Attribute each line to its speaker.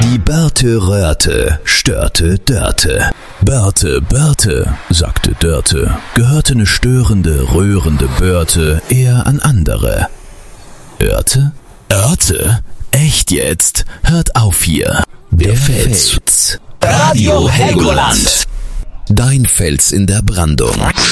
Speaker 1: Die Börte-Röhrte störte Dörte. Börte, sagte Dörte, gehörte ne störende, rührende Börte eher an andere. Örte? Echt jetzt? Hört auf hier. Der Fels. Radio Helgoland. Dein Fels in der Brandung.